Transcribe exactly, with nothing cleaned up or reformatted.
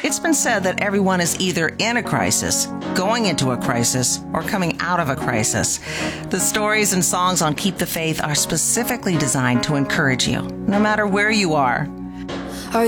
It's been said that everyone is either in a crisis, going into a crisis, or coming out of a crisis. The stories and songs on Keep the Faith are specifically designed to encourage you, no matter where you are.